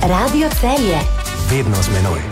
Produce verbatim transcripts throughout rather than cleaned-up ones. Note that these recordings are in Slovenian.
Radio Celje. Vedno z menoj.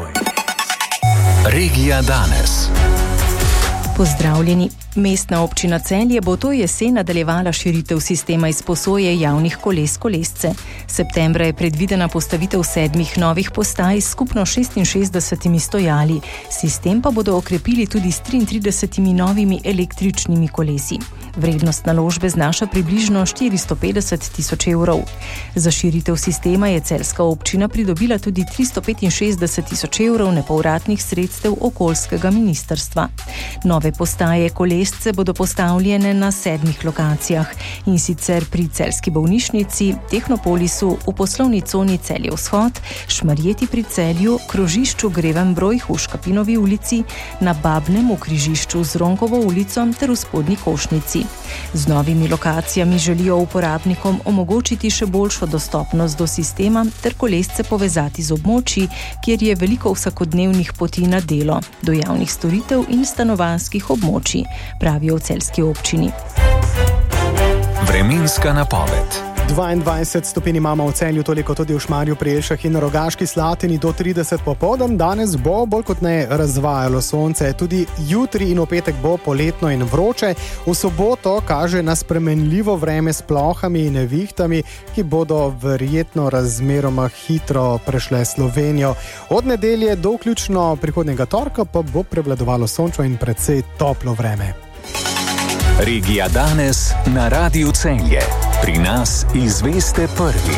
Regija danes. Pozdravljeni. Mestna občina Celje bo to jesen nadaljevala širitev sistema izposoje javnih koles kolesce. Septembra je predvidena postavitev sedmih novih postaj s skupno šestinšestdesetimi stojali. Sistem pa bodo okrepili tudi s triintridesetimi novimi električnimi kolesi. Vrednost naložbe znaša približno štiristo petdeset tisoč evrov. Za širitev sistema je celjska občina pridobila tudi tristo petinšestdeset tisoč evrov nepovratnih sredstev okoljskega ministrstva. Nove postaje kolesce bodo postavljene na sedmih lokacijah, in sicer pri celjski bolnišnici, Tehnopolisu, v poslovni coni Celje Vzhod, Šmarjeti pri Celju, krožišču Greven broj v Škapinovi ulici, na Babnem v križišču z Ronkovo ulico ter v Spodnji Košnici. Z novimi lokacijami želijo uporabnikom omogočiti še boljšo dostopnost do sistema ter kolesce povezati z območji, kjer je veliko vsakodnevnih poti na delo, do javnih storitev in stanovanjskih območij, pravijo v celjski občini. Vremenska napoved. dvaindvajset stopinj imamo v Celju, toliko tudi v Šmarju pri Jelšah in Rogaški Slatini do trideset popoldan. Danes bo bolj kot ne razvajalo sonce, tudi jutri in v petek bo poletno in vroče. V soboto kaže na spremenljivo vreme s plohami in nevihtami, ki bodo verjetno razmeroma hitro prešle Slovenijo. Od nedelje do vključno prihodnjega torka pa bo prevladovalo sončno in precej toplo vreme. Regija danes na Radiu Celje. Pri nas izveste prvi.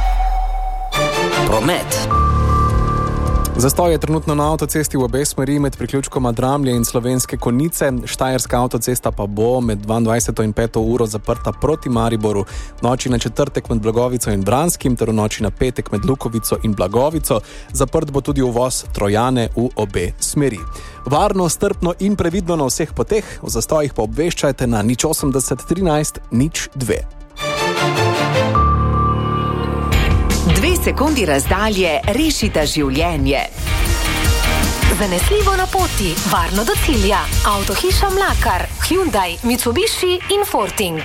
Promet. Zastoj je trenutno na avtocesti v obe smeri med priključkoma Dramlje in Slovenske Konjice. Štajerska avtocesta pa bo med dvaindvajseto in peto uro zaprta proti Mariboru, v noči na četrtek med Blagovico in Vranskim ter v noči na petek med Lukovico in Blagovico. Zaprt bo tudi uvoz Trojane v obe smeri. Varno, strpno in previdno na vseh poteh, o zastojih pa obveščajte na nič osemdeset trinajst nič dve. Dve sekundi razdalje rešita življenje. Zanesljivo na poti, varno do cilja. Avtohiša Mlakar, Hyundai, Mitsubishi in Forting.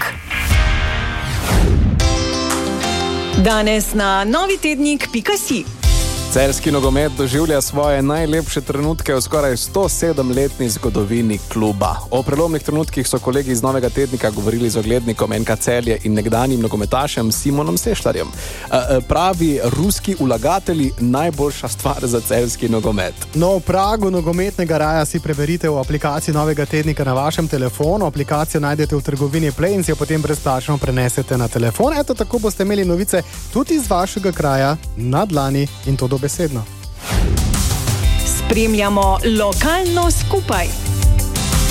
Danes na novi tednik pika si. Celjski nogomet doživlja svoje najlepše trenutke v skoraj sto sedemletni zgodovini kluba. O prelomnih trenutkih so kolegi iz novega tednika govorili z oglednikom en ka Celje in nekdanjim nogometašem Simonom Sešljarjem. Pravi ruski vlagatelji najboljša stvar za celjski nogomet. No, v pragu nogometnega raja si preberite v aplikaciji novega tednika na vašem telefonu. Aplikacijo najdete v trgovini Play in si jo potem brezplačno prenesete na telefon. Eto, tako boste imeli novice tudi iz vašega kraja na dlani in to do besedno. Spremljamo lokalno skupaj.